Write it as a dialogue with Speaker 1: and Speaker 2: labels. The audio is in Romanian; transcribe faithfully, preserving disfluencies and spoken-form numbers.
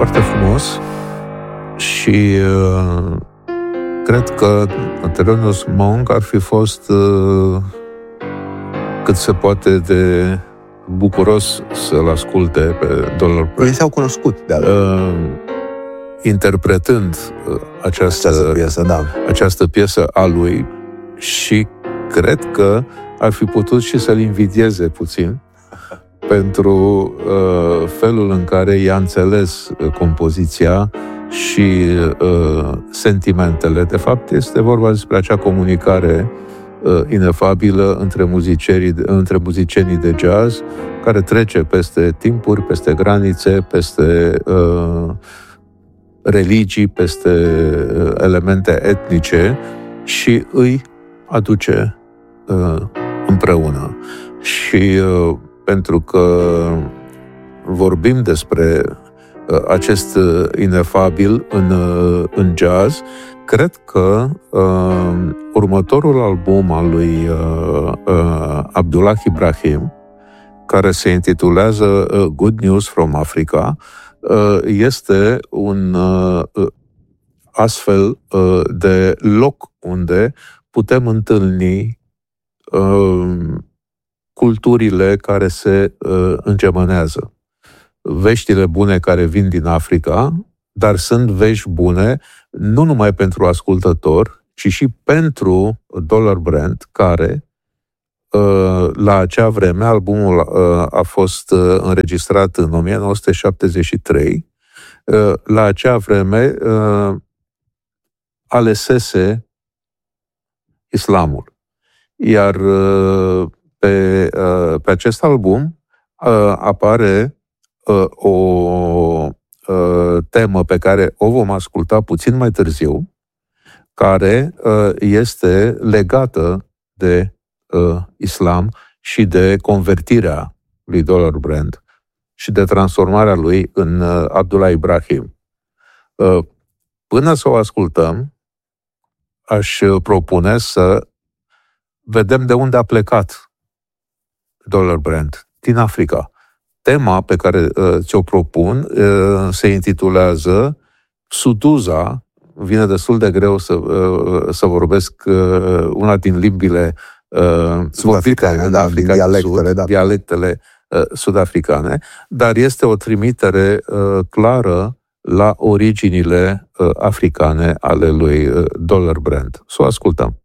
Speaker 1: foarte frumos și uh, cred că Thelonious Monk ar fi fost uh, cât se poate de bucuros să-l asculte pe Dollar Brand.
Speaker 2: Ei s-au cunoscut de
Speaker 1: uh, interpretând uh, această,
Speaker 2: această piesă, da.
Speaker 1: această piesă a lui și cred că ar fi putut și să-l invidieze puțin pentru uh, felul în care i-a înțeles uh, compoziția și uh, sentimentele. De fapt, este vorba despre acea comunicare uh, inefabilă între muzicienii, între muzicienii de jazz, care trece peste timpuri, peste granițe, peste uh, religii, peste uh, elemente etnice și îi aduce uh, împreună. Și uh, pentru că vorbim despre uh, acest uh, inefabil în, uh, în jazz, cred că uh, următorul album al lui uh, uh, Abdullah Ibrahim, care se intitulează uh, Good News from Africa, uh, este un uh, astfel uh, de loc unde putem întâlni uh, culturile care se uh, îngemânează. Veștile bune care vin din Africa, dar sunt vești bune nu numai pentru ascultător, ci și pentru Dollar Brand, care uh, la acea vreme, albumul uh, a fost uh, înregistrat în o mie nouă sute șaptezeci și trei, uh, la acea vreme uh, alesese islamul. Iar uh, pe, uh, pe acest album uh, apare uh, o uh, temă pe care o vom asculta puțin mai târziu, care uh, este legată de uh, islam și de convertirea lui Dollar Brand și de transformarea lui în uh, Abdullah Ibrahim. Uh, până să o ascultăm, aș propune să vedem de unde a plecat Dollar Brand, din Africa. Tema pe care uh, ți-o propun uh, se intitulează Suduza. Vine destul de greu să, uh, să vorbesc uh, una din limbile uh,
Speaker 2: sud-africane, da, Africa dialectele, Sud,
Speaker 1: da. dialectele uh, sud-africane, dar este o trimitere uh, clară la originile uh, africane ale lui uh, Dollar Brand. Să o ascultăm.